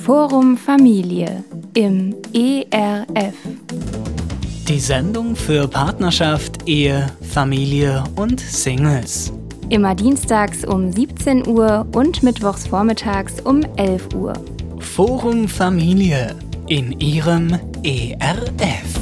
Forum Familie im ERF. Die Sendung für Partnerschaft, Ehe, Familie und Singles. Immer dienstags um 17 Uhr und mittwochs vormittags um 11 Uhr. Forum Familie in Ihrem ERF.